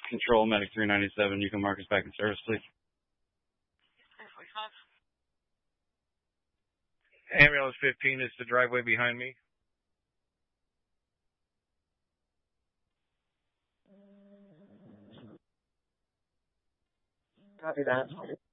Control Medic 397. You can mark us back in service, please. Ambulance 15 is the driveway behind me. Copy that.